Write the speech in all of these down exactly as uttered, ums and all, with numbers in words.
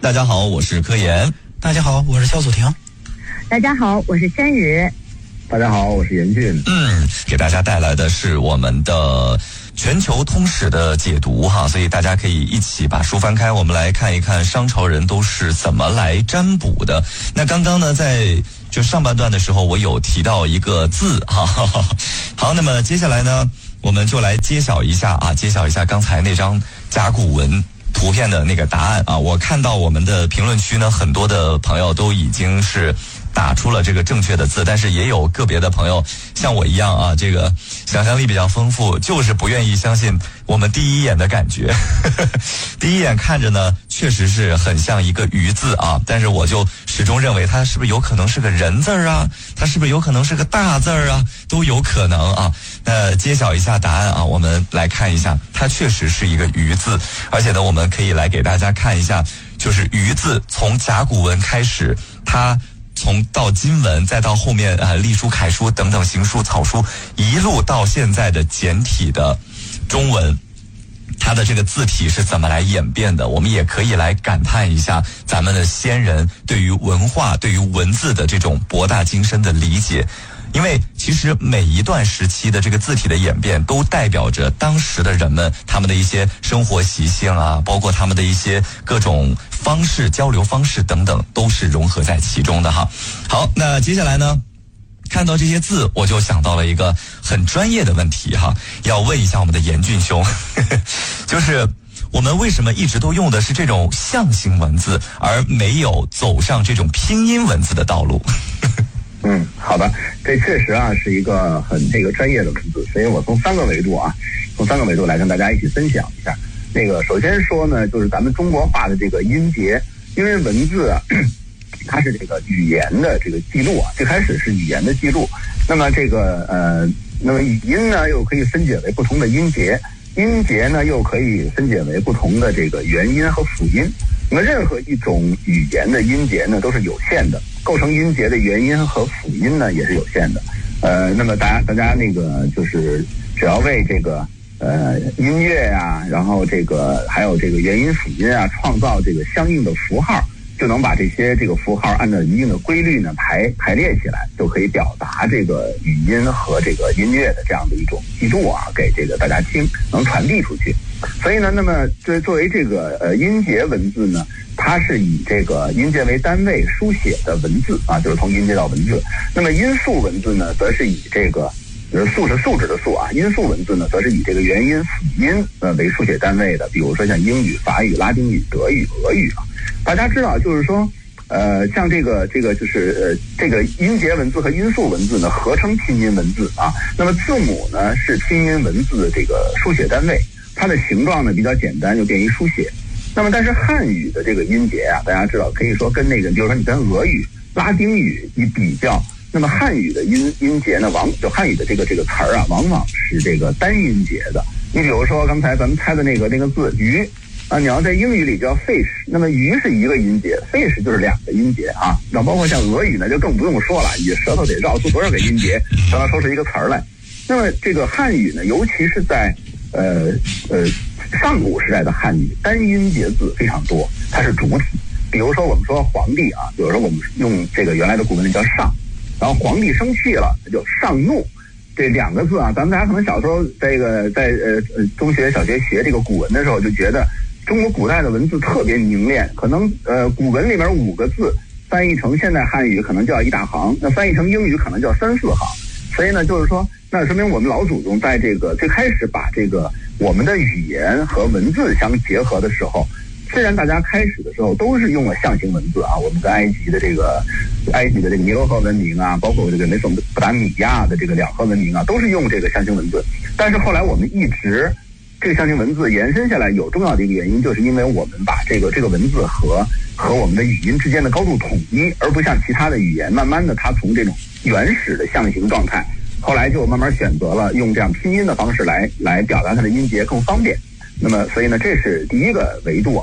大家好，我是柯岩。 大家好，我是肖祖婷。 大家好，我是山雨。 大家好，我是严俊。 嗯，给大家带来的是我们的全球通史的解读哈，所以大家可以一起把书翻开，我们来看一看商朝人都是怎么来占卜的。那刚刚呢，在就上半段的时候，我有提到一个字哈，好，那么接下来呢，我们就来揭晓一下啊，揭晓一下刚才那张甲骨文图片的那个答案啊。我看到我们的评论区呢，很多的朋友都已经是打出了这个正确的字，但是也有个别的朋友像我一样啊，这个想象力比较丰富，就是不愿意相信我们第一眼的感觉第一眼看着呢确实是很像一个鱼字啊，但是我就始终认为它是不是有可能是个人字啊，它是不是有可能是个大字啊，都有可能啊。那揭晓一下答案啊，我们来看一下，它确实是一个鱼字，而且呢我们可以来给大家看一下，就是鱼字从甲骨文开始，它从到金文，再到后面呃隶书、楷书等等行书、草书，一路到现在的简体的中文，它的这个字体是怎么来演变的？我们也可以来感叹一下咱们的先人对于文化、对于文字的这种博大精深的理解。因为其实每一段时期的这个字体的演变，都代表着当时的人们他们的一些生活习性啊，包括他们的一些各种方式、交流方式等等，都是融合在其中的哈。好，那接下来呢，看到这些字，我就想到了一个很专业的问题哈，要问一下我们的严俊兄，就是我们为什么一直都用的是这种象形文字，而没有走上这种拼音文字的道路？ 嗯，好的，这确实啊是一个很这个专业的文字，所以我从三个维度啊，从三个维度来跟大家一起分享一下。那个首先说呢，就是咱们中国话的这个音节，因为文字啊，它是这个语言的这个记录啊，最开始是语言的记录，那么这个呃，那么语音呢又可以分解为不同的音节，音节呢又可以分解为不同的这个元音和辅音。那么任何一种语言的音节呢都是有限的，构成音节的元音和辅音呢也是有限的。呃，那么大家大家那个就是只要为这个呃音乐呀、啊，然后这个还有这个元音辅音啊，创造这个相应的符号，就能把这些这个符号按照一定的规律呢排排列起来，就可以表达这个语音和这个音乐的这样的一种记录啊，给这个大家听，能传递出去。所以呢，那么这作为这个呃音节文字呢，它是以这个音节为单位书写的文字啊，就是从音节到文字。那么音素文字呢，则是以这个呃素是素质的素啊，音素文字呢，则是以这个元音辅音呃为书写单位的。比如说像英语、法语、拉丁语、德语、俄语啊。大家知道，就是说呃像这个这个就是呃这个音节文字和音素文字呢，合称拼音文字啊。那么字母呢是拼音文字的这个书写单位。它的形状呢比较简单，又便于书写。那么但是汉语的这个音节啊，大家知道可以说跟那个，比如说你跟俄语、拉丁语一比较，那么汉语的音音节呢，往就汉语的这个这个词儿啊，往往是这个单音节的。你比如说刚才咱们猜的那个那个字鱼啊，你要在英语里叫 fish， 那么鱼是一个音节 ，fish 就是两个音节啊。那包括像俄语呢，就更不用说了，你舌头得绕出多少个音节才能说出一个词儿来。那么这个汉语呢，尤其是在呃呃，上古时代的汉语单音节字非常多，它是主体。比如说我们说皇帝啊，比如说我们用这个原来的古文里叫上，然后皇帝生气了就上怒，这两个字啊，咱们大家可能小时候这个在呃呃中学、小学学这个古文的时候，就觉得中国古代的文字特别凝练，可能呃古文里面五个字翻译成现代汉语可能叫一大行，那翻译成英语可能叫三四行。所以呢，就是说，那说明我们老祖宗在这个最开始把这个我们的语言和文字相结合的时候，虽然大家开始的时候都是用了象形文字啊，我们跟埃及的这个埃及的这个尼罗河文明啊，包括这个美索不达米亚的这个两河文明啊，都是用这个象形文字。但是后来我们一直这个象形文字延伸下来，有重要的一个原因，就是因为我们把这个这个文字和和我们的语音之间的高度统一，而不像其他的语言，慢慢的它从这种原始的象形状态，后来就慢慢选择了用这样拼音的方式来来表达它的音节更方便。那么所以呢，这是第一个维度啊。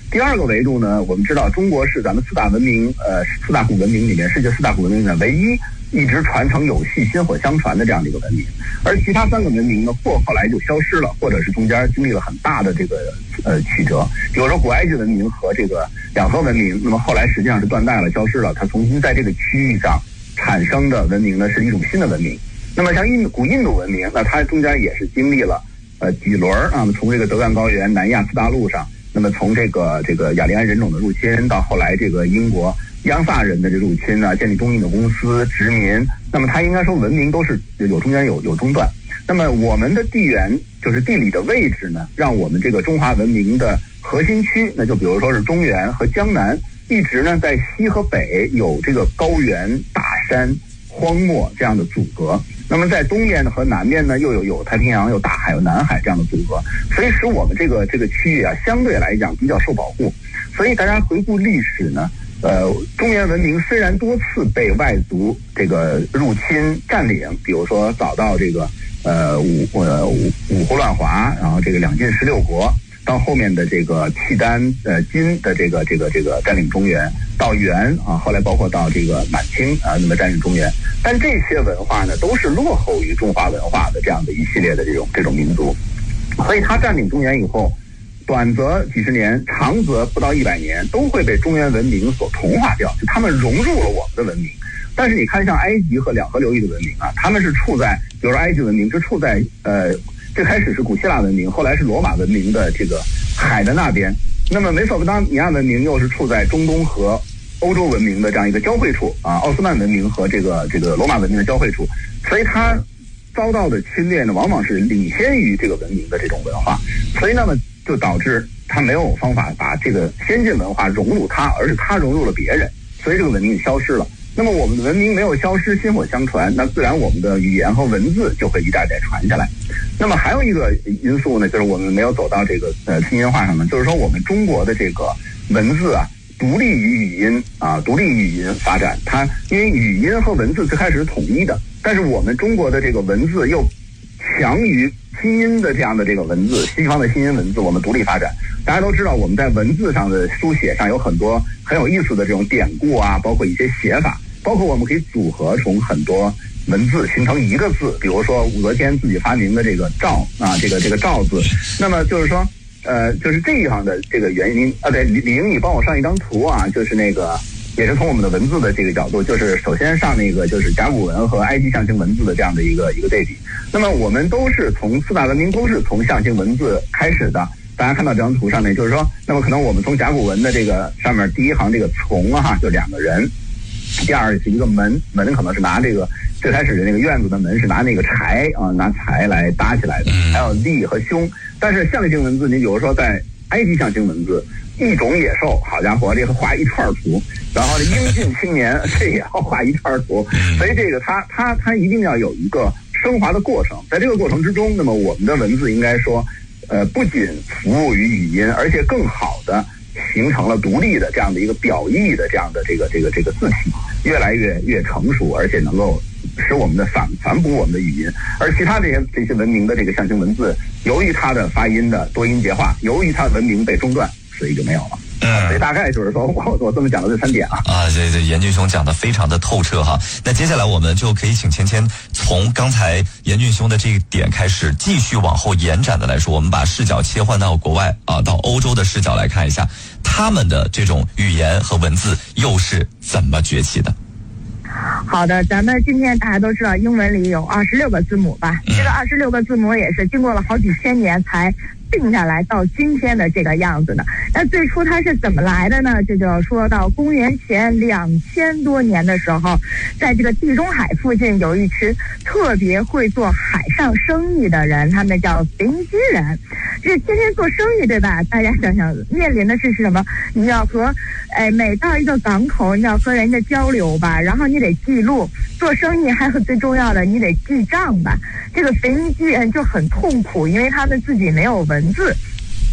第二个维度呢，我们知道中国是咱们四大文明，呃，四大古文明里面，世界四大古文明里面唯一一直传承有序、薪火相传的这样的一个文明，而其他三个文明呢，或后来就消失了，或者是中间经历了很大的这个呃曲折。比如说古埃及文明和这个两河文明，那么后来实际上是断代了，消失了，它重新在这个区域上产生的文明呢，是一种新的文明。那么像印古印度文明，那它中间也是经历了呃几轮啊，从这个德干高原、南亚次大陆上。那么从这个这个雅利安人种的入侵，到后来这个英国央萨人的这入侵呢，建立中印的公司、殖民，那么它应该说文明都是有中间有有中断。那么我们的地缘就是地理的位置呢，让我们这个中华文明的核心区，那就比如说是中原和江南，一直呢在西和北有这个高原、大山、荒漠这样的阻隔。那么在东边和南边呢，又有有太平洋、有大海、有南海这样的阻隔，所以使我们这个这个区域啊，相对来讲比较受保护。所以大家回顾历史呢，呃，中原文明虽然多次被外族这个入侵占领，比如说早到这个呃五呃五五胡乱华，然后这个两晋十六国，到后面的这个契丹、呃金的这个这个这个占领中原，到元啊，后来包括到这个满清啊，那么占领中原。但这些文化呢，都是落后于中华文化的这样的一系列的这种这种民族，所以他占领中原以后，短则几十年，长则不到一百年，都会被中原文明所同化掉，就他们融入了我们的文明。但是你看，像埃及和两河流域的文明啊，他们是处在，比如说埃及文明是处在呃最开始是古希腊文明，后来是罗马文明的这个海的那边，那么美索不达米亚文明又是处在中东和欧洲文明的这样一个交汇处啊，奥斯曼文明和这个这个罗马文明的交汇处，所以它遭到的侵略呢，往往是领先于这个文明的这种文化，所以那么就导致它没有方法把这个先进文化融入它，而是它融入了别人，所以这个文明消失了。那么我们的文明没有消失，薪火相传，那自然我们的语言和文字就会一代代传下来。那么还有一个因素呢，就是我们没有走到这个呃拼音化上呢，就是说我们中国的这个文字啊，独立于语音啊，独立于语音发展。它因为语音和文字最开始是统一的，但是我们中国的这个文字又强于拼音的这样的这个文字，西方的拼音文字我们独立发展。大家都知道，我们在文字上的书写上有很多很有意思的这种典故啊，包括一些写法，包括我们可以组合从很多文字形成一个字，比如说武则天自己发明的这个赵啊，这个这个赵字。那么就是说，呃，就是这样的这个原因啊。对，李李英，你帮我上一张图啊，就是那个也是从我们的文字的这个角度，就是首先上那个就是甲骨文和埃及象形文字的这样的一个一个对比。那么我们都是从四大文明都是从象形文字开始的。大家看到这张图上面，就是说，那么可能我们从甲骨文的这个上面第一行这个从啊，就两个人。第二是一个门，门可能是拿这个最开始的那个院子的门是拿那个柴啊，拿柴来搭起来的，还有力和胸。但是象形文字，你比如说在埃及象形文字，一种野兽，好家伙，这个画一串图，然后英俊青年这也要画一串图，所以这个它它它一定要有一个升华的过程。在这个过程之中，那么我们的文字应该说，呃，不仅服务于语音，而且更好的形成了独立的这样的一个表意的这样的这个这个这个字体，越来越越成熟，而且能够使我们的反反哺我们的语音。而其他这些这些文明的这个象形文字，由于它的发音的多音节化，由于它文明被中断，所以就没有了。嗯，所以大概就是说我我这么讲的这三点啊。 啊，这这严俊兄讲的非常的透彻哈。那接下来我们就可以请芊芊从刚才严俊兄的这一点开始，继续往后延展的来说，我们把视角切换到国外啊，到欧洲的视角来看一下，他们的这种语言和文字又是怎么崛起的。 好的，咱们今天大家都知道，英文里有二十六个字母吧？这个二十六个字母也是经过了好几千年才定下来到今天的这个样子的。那最初它是怎么来的呢？这就要说到公元前两千多年的时候，在这个地中海附近有一群特别会做海上生意的人，他们叫腓尼基人。这天天做生意，对吧？大家想想，面临的是什么？你要和，哎，每到一个港口，你要和人家交流吧，然后你得记录。做生意还有最重要的，你得记账吧。这个腓尼基人就很痛苦，因为他们自己没有文字。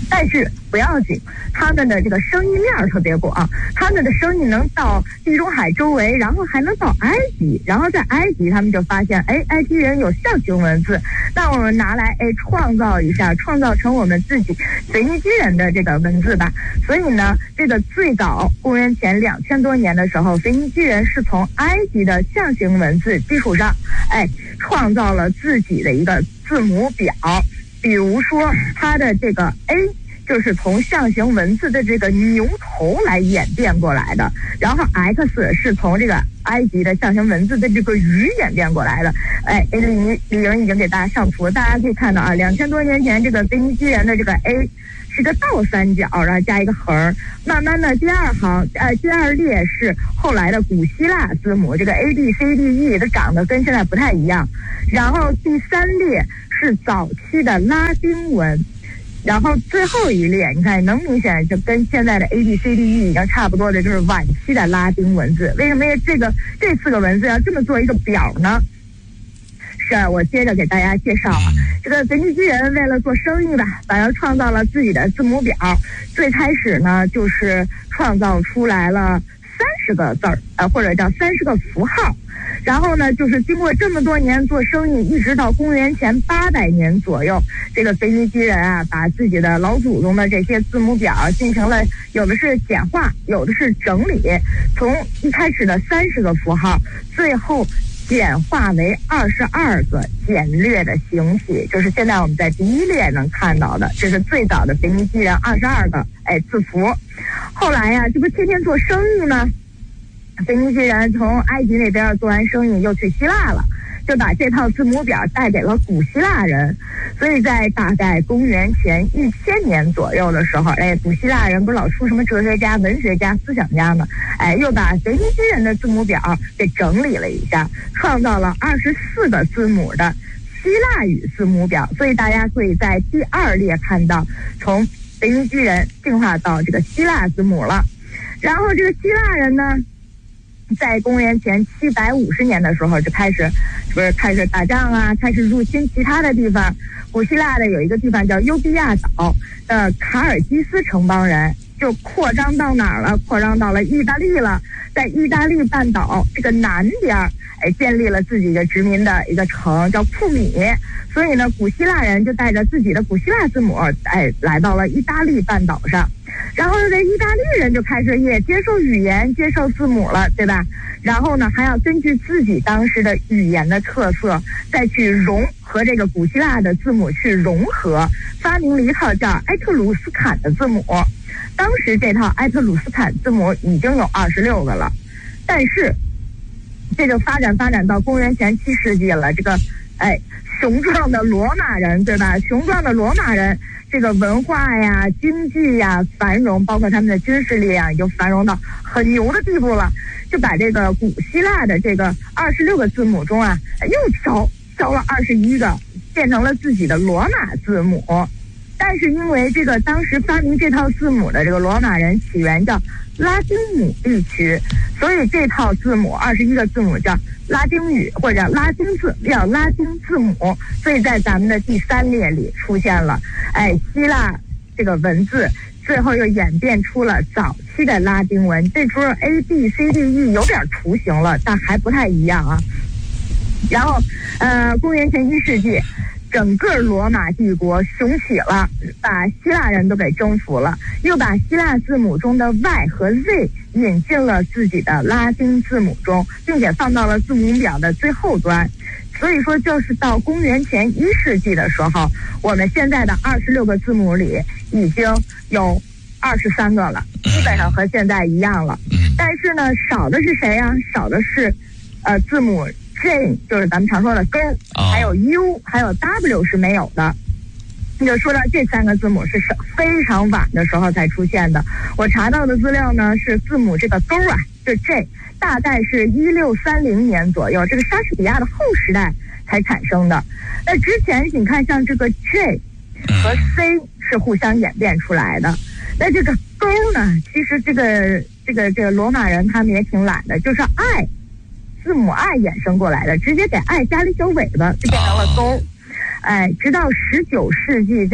但是不要紧，他们的这个生意面特别广，他们的生意能到地中海周围，然后还能到埃及，然后在埃及他们就发现，哎，埃及人有象形文字，那我们拿来哎创造一下，创造成我们自己腓尼基人的这个文字吧。所以呢，这个最早公元前两千多年的时候，腓尼基人是从埃及的象形文字基础上，哎，创造了自己的一个字母表。比如说它的这个 A 就是从象形文字的这个牛头来演变过来的，然后 X 是从这个埃及的象形文字的这个鱼演变过来的。哎，李李莹已经给大家上图了，大家可以看到啊，两千多年前这个腓尼基人的这个 A 是个倒三角，然后加一个横，慢慢的第二行呃第二列是后来的古希腊字母，这个 A B C D E 它长得跟现在不太一样，然后第三列是早期的拉丁文，然后最后一列你看能明显就跟现在的 A B C D E 已经差不多的，就是晚期的拉丁文字。为什么这个这四个文字要这么做一个表呢？是我接着给大家介绍啊，这个腓尼基人为了做生意吧，反正创造了自己的字母表。最开始呢，就是创造出来了三十个字儿，呃，或者叫三十个符号。然后呢，就是经过这么多年做生意，一直到公元前八百年左右，这个腓尼基人啊，把自己的老祖宗的这些字母表进行了，有的是简化，有的是整理，从一开始的三十个符号，最后简化为二十二个简略的形体，就是现在我们在第一列能看到的，这是最早的腓尼基人二十二个哎字符。后来呀、啊，这不天天做生意吗？腓尼基人从埃及那边做完生意，又去希腊了，就把这套字母表带给了古希腊人。所以在大概公元前一千年左右的时候，哎，古希腊人不是老出什么哲学家、文学家、思想家吗？哎，又把腓尼基人的字母表给整理了一下，创造了二十四个字母的希腊语字母表。所以大家可以在第二列看到，从腓尼基人进化到这个希腊字母了。然后这个希腊人呢，在公元前七百五十年的时候就开始，不是开始打仗啊，开始入侵其他的地方。古希腊的有一个地方叫优比亚岛的卡尔基斯城邦人就扩张到哪儿了？扩张到了意大利了。在意大利半岛这个南边，哎，建立了自己的殖民的一个城叫库米。所以呢，古希腊人就带着自己的古希腊字母，哎，来到了意大利半岛上。然后这意大利人就开始也接受语言、接受字母了，对吧？然后呢，还要根据自己当时的语言的特色，再去融和这个古希腊的字母去融合，发明了一套叫埃特鲁斯坎的字母。当时这套埃特鲁斯坎字母已经有二十六个了，但是这就发展发展到公元前七世纪了。这个哎，雄壮的罗马人，对吧？雄壮的罗马人。这个文化呀、经济呀繁荣，包括他们的军事力量已经繁荣到很牛的地步了，就把这个古希腊的这个二十六个字母中啊，又挑挑了二十一个，变成了自己的罗马字母。但是因为这个当时发明这套字母的这个罗马人起源叫拉丁姆地区，所以这套字母二十一个字母叫拉丁语或者拉丁字，叫拉丁字母。所以在咱们的第三列里出现了，哎，希腊这个文字，最后又演变出了早期的拉丁文。这时候 A B C D E 有点雏形了，但还不太一样啊。然后，呃，公元前一世纪。整个罗马帝国雄起了，把希腊人都给征服了，又把希腊字母中的 Y 和 Z 引进了自己的拉丁字母中，并且放到了字母表的最后端。所以说，就是到公元前一世纪的时候，我们现在的二十六个字母里已经有二十三个了，基本上和现在一样了。但是呢，少的是谁呀？少的是呃字母J， 就是咱们常说的勾，还有 U， 还有 W 是没有的。你就说到这三个字母是非常晚的时候才出现的。我查到的资料呢，是字母这个勾啊，就 J， 大概是一六三零年左右，这个莎士比亚的后时代才产生的。那之前你看，像这个 J 和 C 是互相演变出来的。那这个勾呢，其实这个这个这个罗马人他们也挺懒的，就是 I。字母 I 衍生过来的，直接给 I 加了一小尾巴，就变成了勾。哎，直到十九世纪，叫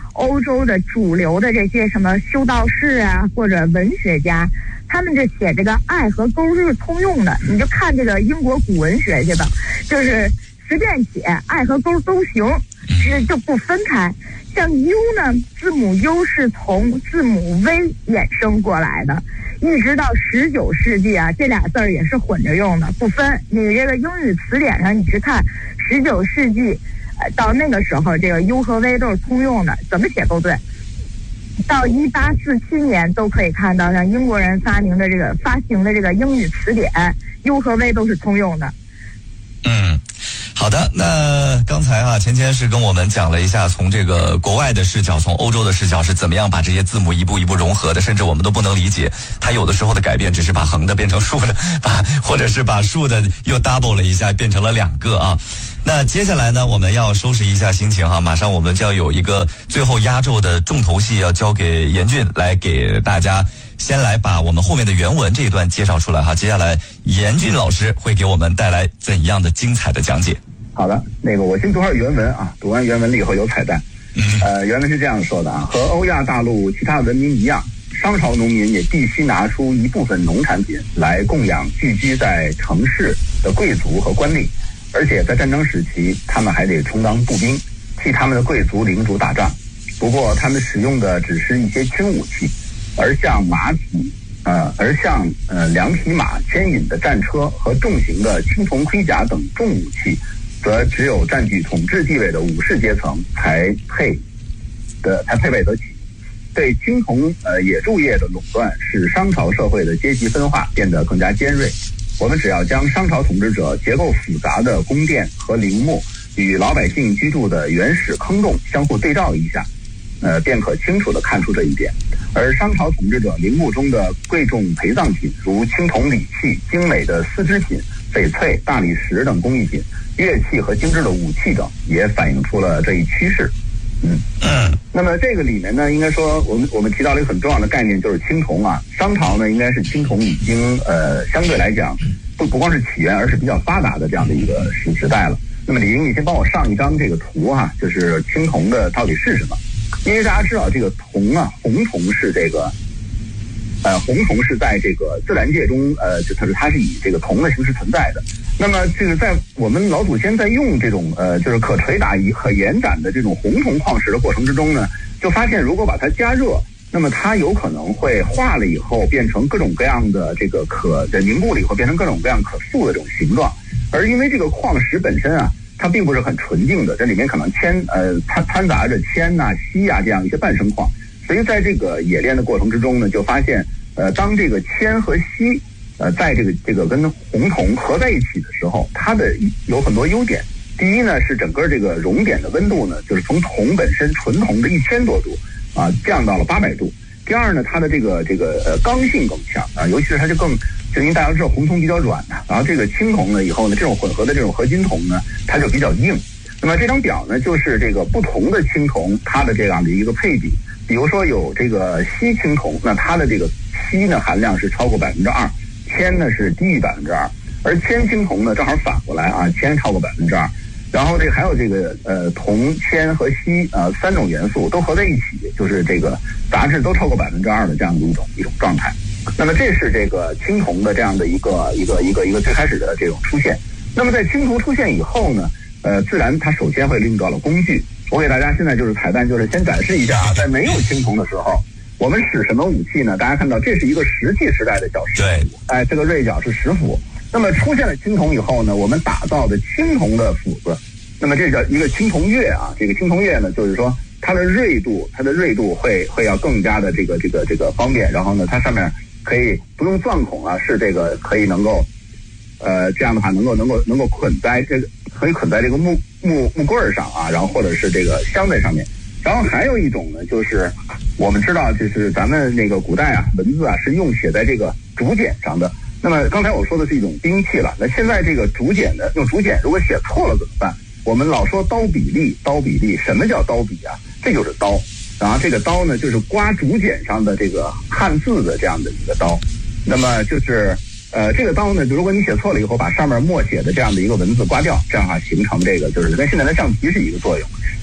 欧洲的主流的这些什么修道士啊，或者文学家，他们这写这个爱和钩是通用的。你就看这个英国古文学去吧，就是随便写爱和钩都行，是就不分开。像 U 呢，字母 U 是从字母 V 衍生过来的，一直到十九世纪啊，这俩字儿也是混着用的，不分。你这个英语词典上你去看，十九世纪，呃，到那个时候，这个 U 和 V 都是通用的，怎么写都对。到一八四七年都可以看到，像英国人发明的这个发行的这个英语词典 ，U 和 V 都是通用的。 嗯。好的，那刚才啊，芊芊是跟我们讲了一下，从这个国外的视角，从欧洲的视角是怎么样把这些字母一步一步融合的，甚至我们都不能理解，它有的时候的改变只是把横的变成竖的，把或者是把竖的又 double 了一下，变成了两个啊。那接下来呢，我们要收拾一下心情哈，马上我们就要有一个最后压轴的重头戏要交给严俊来给大家。先来把我们后面的原文这一段介绍出来哈，接下来严俊老师会给我们带来怎样的精彩的讲解？ 好的，那个我先读下原文啊，读完原文了以后有彩蛋。呃，原文是这样说的啊，和欧亚大陆其他文明一样，商朝农民也必须拿出一部分农产品来供养聚居在城市的贵族和官吏，而且在战争时期，他们还得充当步兵，替他们的贵族领主打仗。不过他们使用的只是一些轻武器。而像马匹，呃，而像呃两匹马牵引的战车和重型的青铜盔甲等重武器，则只有占据统治地位的武士阶层才配的才配备得起。对青铜呃冶铸业的垄断，使商朝社会的阶级分化变得更加尖锐。我们只要将商朝统治者结构复杂的宫殿和陵墓与老百姓居住的原始坑洞相互对照一下，呃，便可清楚地看出这一点。而商朝统治者陵墓中的贵重陪葬品，如青铜礼器、精美的丝织品、翡翠、大理石等工艺品、乐器和精致的武器等，也反映出了这一趋势。嗯嗯，那么这个里面呢，应该说我们我们提到了一个很重要的概念，就是青铜啊。商朝呢，应该是青铜已经呃相对来讲不不光是起源，而是比较发达的这样的一个时时代了。那么李英，你先帮我上一张这个图哈、啊，就是青铜的到底是什么？因为大家知道这个铜啊，红铜是这个，呃，红铜是在这个自然界中，呃，就它是它是以这个铜的形式存在的。那么这个在我们老祖先在用这种呃，就是可捶打、可延展的这种红铜矿石的过程之中呢，就发现如果把它加热，那么它有可能会化了以后变成各种各样的这个可的凝固了以后变成各种各样可塑的这种形状。而因为这个矿石本身啊，它并不是很纯净的，这里面可能铅呃掺掺杂着铅呐、锡啊这样一些半生矿，所以在这个冶炼的过程之中呢，就发现呃当这个铅和锡呃在这个这个跟红铜合在一起的时候，它的有很多优点。第一呢是整个这个熔点的温度呢，就是从铜本身纯铜的一千多度啊降到了八百度。第二呢，它的这个这个呃刚性更强啊，尤其是它就更。就因为大家知道红铜比较软的，然后这个青铜呢以后呢，这种混合的这种合金铜呢，它就比较硬。那么这张表呢，就是这个不同的青铜它的这样的一个配比。比如说有这个锡青铜，那它的这个锡呢含量是超过百分之二，铅呢是低于百分之二，而铅青铜呢正好反过来啊，铅超过百分之二。然后这个还有这个呃铜、铅和锡啊、呃、三种元素都合在一起，就是这个杂质都超过百分之二的这样的一种一种状态。那么这是这个青铜的这样的一个一个一个一个最开始的这种出现。那么在青铜出现以后呢，呃，自然它首先会用到了工具。我给大家现在就是彩蛋，就是先展示一下啊，在没有青铜的时候，我们使什么武器呢？大家看到这是一个石器时代的小石斧，哎，这个锐角是石斧。那么出现了青铜以后呢，我们打造的青铜的斧子，那么这叫一个青铜钺啊。这个青铜钺呢，就是说它的锐度，它的锐度会会要更加的这个这个这个方便。然后呢，它上面可以不用钻孔啊，是这个可以能够，呃，这样的话能够能够能够捆在这个可以捆在这个木木木棍上啊，然后或者是这个镶在上面。然后还有一种呢，就是我们知道，就是咱们那个古代啊，文字啊是用写在这个竹简上的。那么刚才我说的是一种兵器了，那现在这个竹简呢，用竹简如果写错了怎么办？我们老说刀笔利，刀笔利，什么叫刀笔啊？这就是刀。然后这个刀呢，就是刮竹简上的这个汉字的这样的一个刀。那么就是呃，这个刀呢，如果你写错了以后，把上面默写的这样的一个文字刮掉，这样啊形成这个就是跟现在的橡皮是一个作用。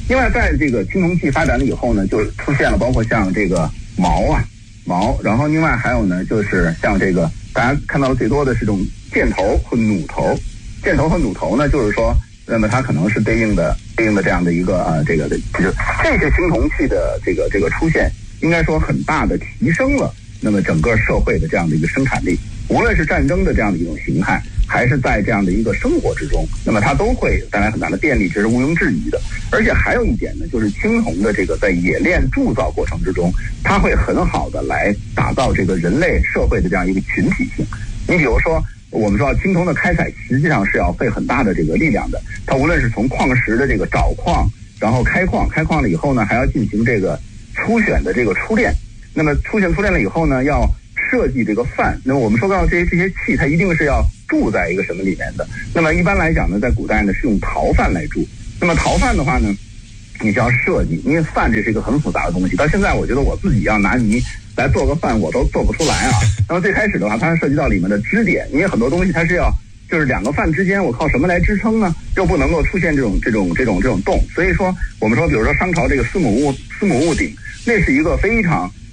另外，在这个青铜器发展了以后呢，就出现了包括像这个矛啊矛，然后另外还有呢，就是像这个大家看到的最多的是这种箭头和弩头。箭头和弩头呢，就是说，那么它可能是对应的对应的这样的一个啊，这个就是这些青铜器的这个这个出现，应该说很大的提升了那么整个社会的这样的一个生产力，无论是战争的这样的一种形态，还是在这样的一个生活之中，那么它都会带来很大的便利，这是毋庸置疑的。而且还有一点呢，就是青铜的这个在冶炼铸造过程之中，它会很好的来打造这个人类社会的这样一个群体性。你比如说，我们说青铜的开采实际上是要费很大的这个力量的，它无论是从矿石的这个找矿，然后开矿，开矿了以后呢，还要进行这个初选的这个初炼。那么初选初炼了以后呢，要设计这个范。那么我们说到这些这些器，它一定是要铸在一个什么里面的。那么一般来讲呢，在古代呢是用陶范来铸。那么陶范的话呢，你就要设计，因为范这是一个很复杂的东西。到现在我觉得我自己要拿泥来做个饭，我都做不出来啊。那么最开始的话，它涉及到里面的支点，因为很多东西它是要就是两个饭之间，我靠什么来支撑呢？又不能够出现这种这种这种这种洞。所以说，我们说，比如说商朝这个司母戊司母戊鼎，那是一个非常